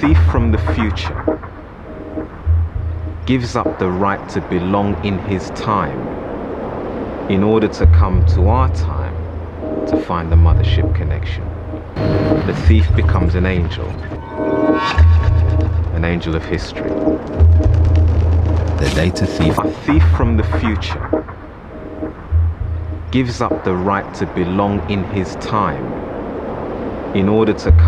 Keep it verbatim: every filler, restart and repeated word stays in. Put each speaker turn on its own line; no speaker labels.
thief from the future gives up the right to belong in his time in order to come to our time to find the mothership connection. The thief becomes an angel, an angel of history.
The data thief.
A thief from the future gives up the right to belong in his time in order to